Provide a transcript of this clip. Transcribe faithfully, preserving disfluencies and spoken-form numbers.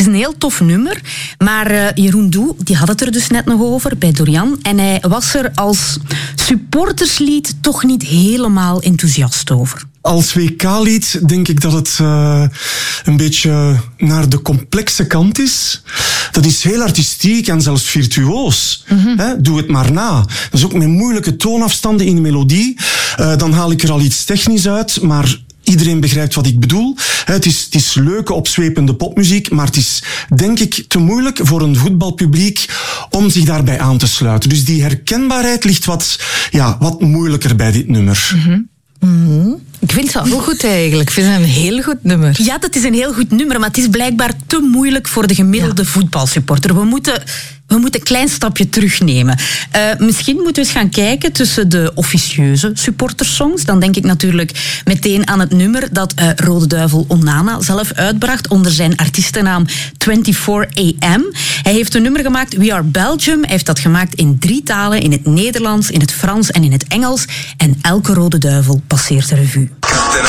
een heel tof nummer. Maar uh, Jeroen Doe, die had het er dus net nog over bij Dorian. En hij was er als supporterslied toch niet helemaal enthousiast over. Als W K-lied denk ik dat het uh, een beetje naar de complexe kant is. Dat is heel artistiek en zelfs virtuoos. Mm-hmm. He, doe het maar na. Dat is ook met moeilijke toonafstanden in de melodie. Uh, dan haal ik er al iets technisch uit, maar iedereen begrijpt wat ik bedoel. Het is, het is leuke, opzwepende popmuziek, maar het is, denk ik, te moeilijk voor een voetbalpubliek om zich daarbij aan te sluiten. Dus die herkenbaarheid ligt wat, ja, wat moeilijker bij dit nummer. Mm-hmm. Mm-hmm. Ik vind het wel goed eigenlijk. Ik vind het een heel goed nummer. Ja, dat is een heel goed nummer, maar het is blijkbaar te moeilijk voor de gemiddelde ja. voetbalsupporter. We moeten, we moeten een klein stapje terugnemen. Uh, misschien moeten we eens gaan kijken tussen de officieuze supportersongs. Dan denk ik natuurlijk meteen aan het nummer dat uh, Rode Duivel Onana zelf uitbracht onder zijn artiestennaam vierentwintig A M. Hij heeft een nummer gemaakt, We Are Belgium. Hij heeft dat gemaakt in drie talen, in het Nederlands, in het Frans en in het Engels. En elke Rode Duivel passeert de revue.